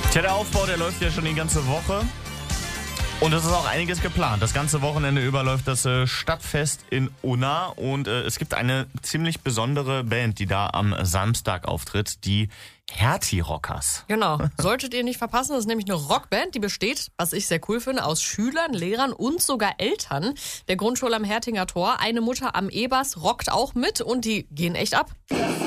Tja, der Aufbau, der läuft ja schon die ganze Woche. Und es ist auch einiges geplant. Das ganze Wochenende über läuft das Stadtfest in Unna. Und es gibt eine ziemlich besondere Band, die da am Samstag auftritt, die Hertie Rockers. Genau, solltet ihr nicht verpassen. Das ist nämlich eine Rockband, die besteht, was ich sehr cool finde, aus Schülern, Lehrern und sogar Eltern der Grundschule am Hertinger Tor. Eine Mutter am Ebers rockt auch mit und die gehen echt ab. Das